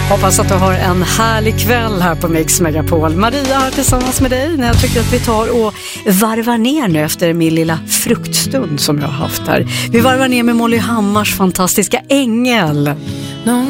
Hoppas att du har en härlig kväll här på Mix Megapol. Maria här tillsammans med dig när jag tycker att vi tar och varvar ner nu efter min lilla fruktstund som jag har haft här. Vi varvar ner med Molly Hammars fantastiska Ängel.